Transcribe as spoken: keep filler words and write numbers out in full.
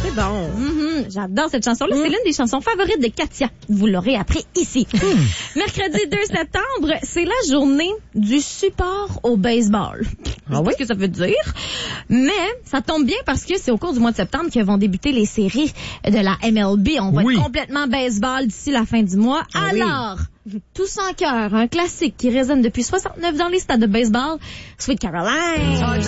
C'est bon. Mm-hmm. J'adore cette chanson-là. Mm. C'est l'une des chansons favorites de Katia. Vous l'aurez appris ici. Mm. Mercredi deux septembre, c'est la journée du support au baseball. Ah oui? Qu'est-ce que ça veut dire? Mais ça tombe bien parce que c'est au cours du mois de septembre que vont débuter les séries de la M L B. On va oui. être complètement baseball d'ici la fin du mois. Ah Alors, oui. Tous en cœur, un classique qui résonne depuis soixante-neuf dans les stades de baseball, Sweet Caroline.